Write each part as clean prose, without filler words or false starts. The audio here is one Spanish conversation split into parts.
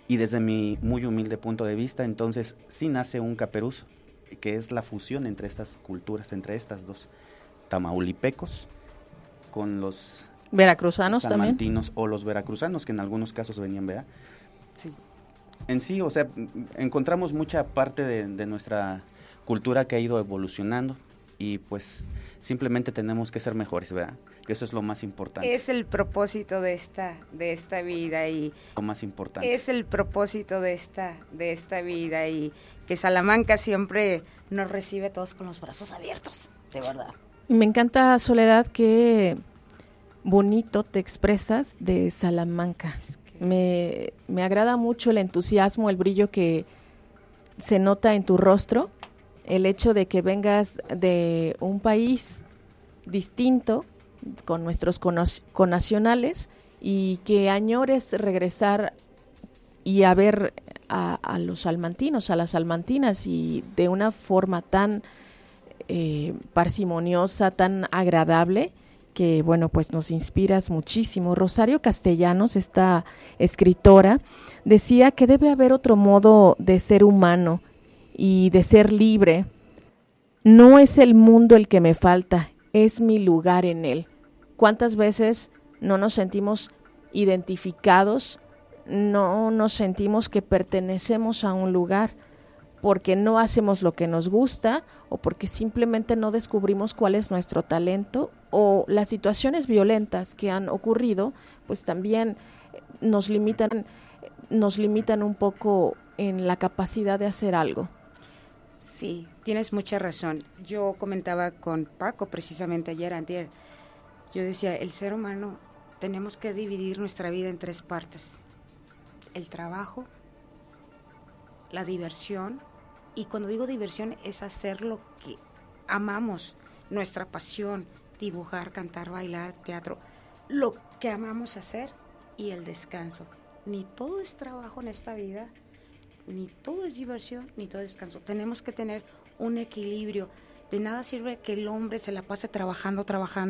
Y desde mi muy humilde punto de vista, entonces sí nace un caperuz, que es la fusión entre estas culturas, entre estas dos, tamaulipecos con los veracruzanos también, salmantinos o los veracruzanos, que en algunos casos venían, ¿verdad? sí. En sí, o sea, encontramos mucha parte de nuestra cultura que ha ido evolucionando y pues simplemente tenemos que ser mejores, ¿verdad? Que eso es lo más importante. Es el propósito de esta vida y lo más importante. Es el propósito de esta vida y que Salamanca siempre nos recibe a todos con los brazos abiertos, de verdad. Me encanta, Soledad, que bonito te expresas de Salamanca. Me agrada mucho el entusiasmo, el brillo que se nota en tu rostro, el hecho de que vengas de un país distinto, con nuestros connacionales, y que añores regresar y a ver a los salmantinos, a las salmantinas, y de una forma tan parsimoniosa, tan agradable, que bueno, pues nos inspiras muchísimo. Rosario Castellanos, esta escritora, decía que debe haber otro modo de ser humano y de ser libre. No es el mundo el que me falta, es mi lugar en él. ¿Cuántas veces no nos sentimos identificados, no nos sentimos que pertenecemos a un lugar porque no hacemos lo que nos gusta o porque simplemente no descubrimos cuál es nuestro talento, o las situaciones violentas que han ocurrido pues también nos limitan un poco en la capacidad de hacer algo? Sí, tienes mucha razón. Yo comentaba con Paco precisamente antier, yo decía, el ser humano tenemos que dividir nuestra vida en 3 partes: el trabajo, la diversión, y cuando digo diversión es hacer lo que amamos, nuestra pasión, dibujar, cantar, bailar, teatro, lo que amamos hacer, y el descanso. Ni todo es trabajo en esta vida, ni todo es diversión, ni todo es descanso. Tenemos que tener un equilibrio. De nada sirve que el hombre se la pase trabajando,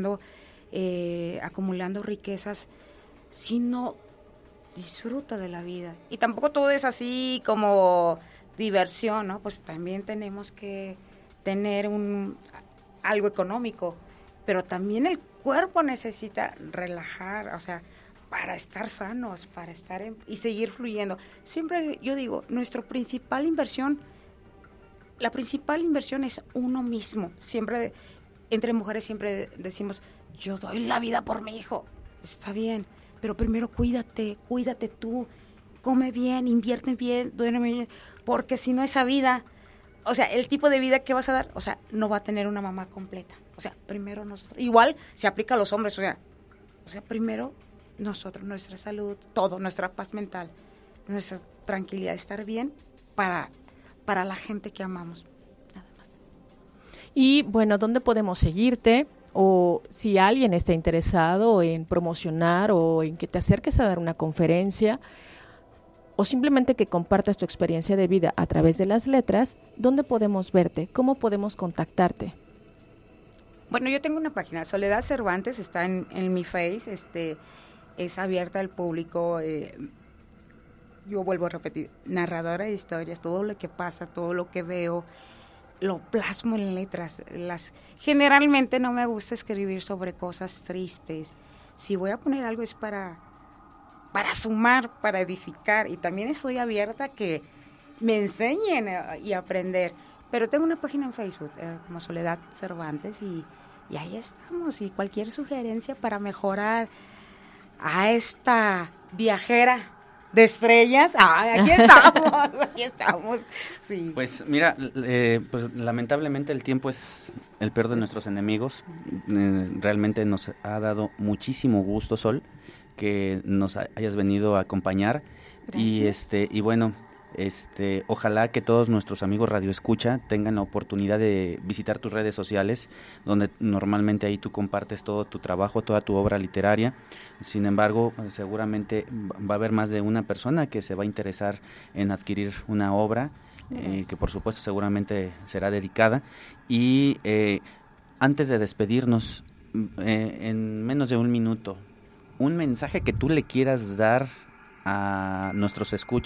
acumulando riquezas, si no disfruta de la vida. Y tampoco todo es así como diversión, ¿no? Pues también tenemos que tener algo económico, pero también el cuerpo necesita relajar, o sea, para estar sanos, para estar y seguir fluyendo. Siempre yo digo, la principal inversión es uno mismo. Siempre, entre mujeres siempre decimos, yo doy la vida por mi hijo. Está bien, pero primero cuídate tú, come bien, invierte bien, duerme bien, porque si no esa vida, o sea, el tipo de vida que vas a dar, o sea, no va a tener una mamá completa. O sea, primero nosotros. Igual se aplica a los hombres, o sea, primero nosotros, nuestra salud, todo, nuestra paz mental, nuestra tranquilidad, estar bien para la gente que amamos. Nada más. Y bueno, ¿dónde podemos seguirte? O si alguien está interesado en promocionar o en que te acerques a dar una conferencia o simplemente que compartas tu experiencia de vida a través de las letras, ¿dónde podemos verte? ¿Cómo podemos contactarte? Bueno, yo tengo una página, Soledad Cervantes, está en mi Face, es abierta al público. Yo vuelvo a repetir, narradora de historias, todo lo que pasa, todo lo que veo, lo plasmo en letras. Generalmente no me gusta escribir sobre cosas tristes. Si voy a poner algo es para sumar, para edificar, y también estoy abierta a que me enseñen y aprender. Pero tengo una página en Facebook como Soledad Cervantes y ahí estamos. Y cualquier sugerencia para mejorar a esta viajera de estrellas, aquí estamos, sí. Pues mira, pues lamentablemente el tiempo es el peor de nuestros enemigos. Realmente nos ha dado muchísimo gusto, Sol, que nos hayas venido a acompañar. Gracias. Y bueno, ojalá que todos nuestros amigos Radio Escucha tengan la oportunidad de visitar tus redes sociales, donde normalmente ahí tú compartes todo tu trabajo, toda tu obra literaria. Sin embargo, seguramente va a haber más de una persona que se va a interesar en adquirir una obra, que por supuesto seguramente será dedicada. Y antes de despedirnos, en menos de un minuto, un mensaje que tú le quieras dar a nuestros escuchas